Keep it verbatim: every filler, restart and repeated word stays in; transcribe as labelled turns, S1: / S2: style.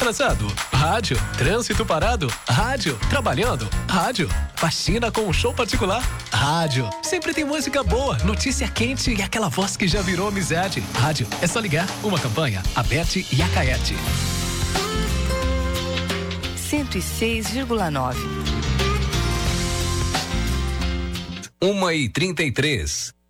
S1: atrasado? Rádio. Trânsito parado? Rádio. Trabalhando? Rádio. Faxina com um show particular? Rádio. Sempre tem música boa, notícia quente e aquela voz que já virou amizade. Rádio. É só ligar. Uma campanha, a Beth e a Caete.
S2: cento e seis vírgula nove.
S3: Uma e trinta e três.